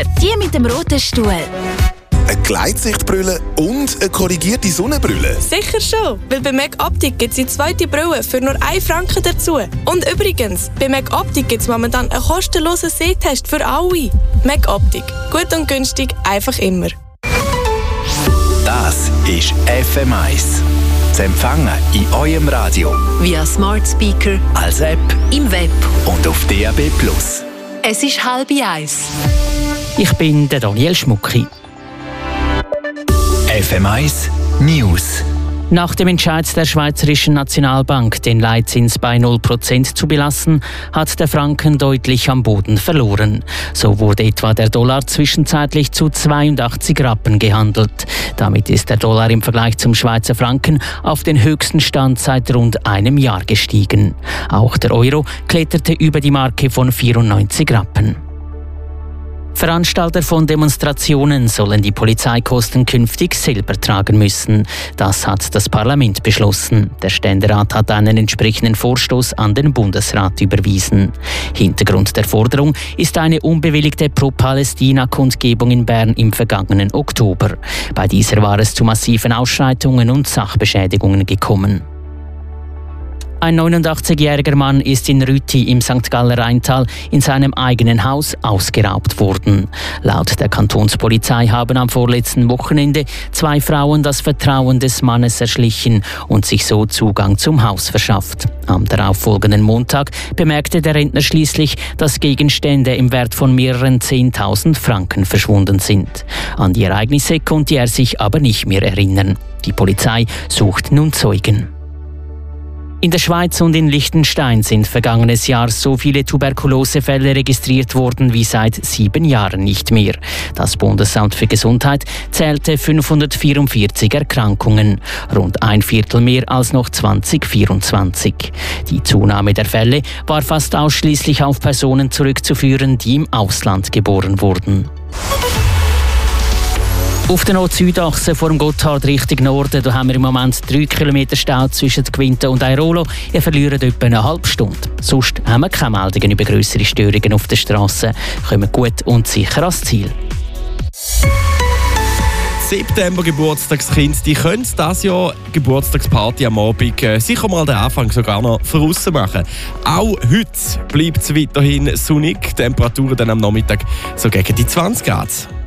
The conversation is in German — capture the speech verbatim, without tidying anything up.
Die mit dem roten Stuhl. Eine Gleitsichtbrille und eine korrigierte Sonnenbrille? Sicher schon, weil bei MacOptic gibt es die zweite Brille für nur einen Franken dazu. Und übrigens, bei MacOptic gibt es momentan einen kostenlosen Sehtest für alle. MacOptic. Gut und günstig, einfach immer. Das ist F M eins. Zu empfangen in eurem Radio. Via Smart Speaker, Als App im Web. und auf D A B Plus. Es ist halb eins. Ich bin der Daniel Schmucki. F M eins News. Nach dem Entscheid der Schweizerischen Nationalbank, den Leitzins bei null Prozent zu belassen, hat der Franken deutlich am Boden verloren. So wurde etwa der Dollar zwischenzeitlich zu zweiundachtzig Rappen gehandelt. Damit ist der Dollar im Vergleich zum Schweizer Franken auf den höchsten Stand seit rund einem Jahr gestiegen. Auch der Euro kletterte über die Marke von vierundneunzig Rappen. Veranstalter von Demonstrationen sollen die Polizeikosten künftig selber tragen müssen. Das hat das Parlament beschlossen. Der Ständerat hat einen entsprechenden Vorstoß an den Bundesrat überwiesen. Hintergrund der Forderung ist eine unbewilligte Pro-Palästina-Kundgebung in Bern im vergangenen Oktober. Bei dieser war es zu massiven Ausschreitungen und Sachbeschädigungen gekommen. Ein neunundachtzigjähriger Mann ist in Rüti im Sankt Galler Rheintal in seinem eigenen Haus ausgeraubt worden. Laut der Kantonspolizei haben am vorletzten Wochenende zwei Frauen das Vertrauen des Mannes erschlichen und sich so Zugang zum Haus verschafft. Am darauffolgenden Montag bemerkte der Rentner schließlich, dass Gegenstände im Wert von mehreren zehntausend Franken verschwunden sind. An die Ereignisse konnte er sich aber nicht mehr erinnern. Die Polizei sucht nun Zeugen. In der Schweiz und in Liechtenstein sind vergangenes Jahr so viele Tuberkulosefälle registriert worden wie seit sieben Jahren nicht mehr. Das Bundesamt für Gesundheit zählte fünfhundertvierundvierzig Erkrankungen, rund ein Viertel mehr als noch zwanzig vierundzwanzig. Die Zunahme der Fälle war fast ausschließlich auf Personen zurückzuführen, die im Ausland geboren wurden. Auf der Nord-Süd-Achse vor dem Gotthard Richtung Norden da haben wir im Moment drei Kilometer Stau zwischen Gwinten und Airolo. Ihr verliert etwa eine halbe Stunde. Sonst haben wir keine Meldungen über grössere Störungen auf der Straße. Kommen gut und sicher ans Ziel. September-Geburtstagskind, die können dieses Jahr Geburtstagsparty am Abend äh, sicher mal den Anfang sogar noch draussen machen. Auch heute bleibt es weiterhin sonnig, Temperaturen dann am Nachmittag so gegen die zwanzig Grad.